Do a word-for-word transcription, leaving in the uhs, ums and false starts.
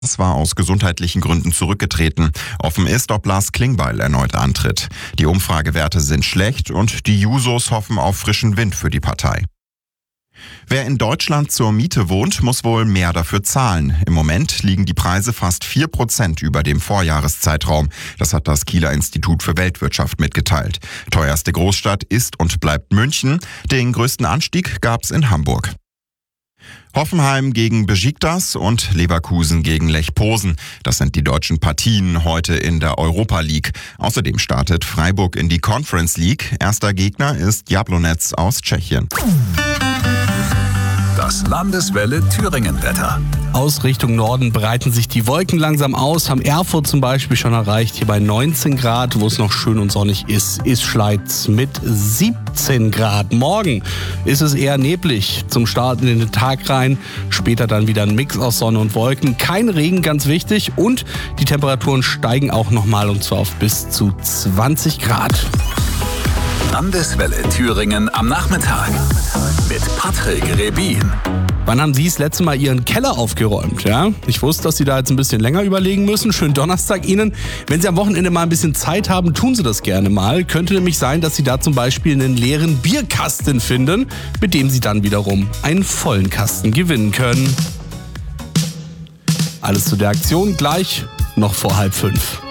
Es war aus gesundheitlichen Gründen zurückgetreten. Offen ist, ob Lars Klingbeil erneut antritt. Die Umfragewerte sind schlecht und die Jusos hoffen auf frischen Wind für die Partei. Wer in Deutschland zur Miete wohnt, muss wohl mehr dafür zahlen. Im Moment liegen die Preise fast vier Prozent über dem Vorjahreszeitraum. Das hat das Kieler Institut für Weltwirtschaft mitgeteilt. Teuerste Großstadt ist und bleibt München. Den größten Anstieg gab's in Hamburg. Hoffenheim gegen Besiktas und Leverkusen gegen Lech Posen. Das sind die deutschen Partien heute in der Europa League. Außerdem startet Freiburg in die Conference League. Erster Gegner ist Jablonec aus Tschechien. Das Landeswelle Thüringen-Wetter. Aus Richtung Norden breiten sich die Wolken langsam aus, haben Erfurt zum Beispiel schon erreicht, hier bei neunzehn Grad, wo es noch schön und sonnig ist, ist Schleiz mit siebzehn Grad. Morgen ist es eher neblig zum Start in den Tag rein, später dann wieder ein Mix aus Sonne und Wolken, kein Regen, ganz wichtig, und die Temperaturen steigen auch nochmal, und zwar auf bis zu zwanzig Grad. Landeswelle Thüringen am Nachmittag mit Patrick Rebin. Wann haben Sie das letzte Mal Ihren Keller aufgeräumt? Ja? Ich wusste, dass Sie da jetzt ein bisschen länger überlegen müssen. Schönen Donnerstag Ihnen. Wenn Sie am Wochenende mal ein bisschen Zeit haben, tun Sie das gerne mal. Könnte nämlich sein, dass Sie da zum Beispiel einen leeren Bierkasten finden, mit dem Sie dann wiederum einen vollen Kasten gewinnen können. Alles zu der Aktion gleich noch vor halb fünf.